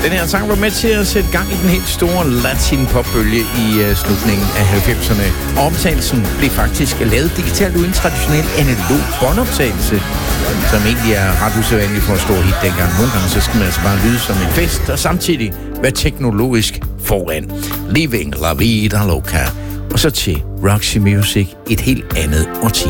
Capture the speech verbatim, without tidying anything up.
Den her sang var med til at sætte gang i den helt store latin-popbølge i uh, slutningen af halvfemserne. Optagelsen blev faktisk lavet digitalt uden traditionel analog båndoptagelse, som egentlig er ret usædvanligt for at stå hit dengang. Nogle gange så skal man altså bare lyde som en fest, og samtidig være teknologisk foran. Living La Vida Loca. Og så til Roxy Music, et helt andet årti.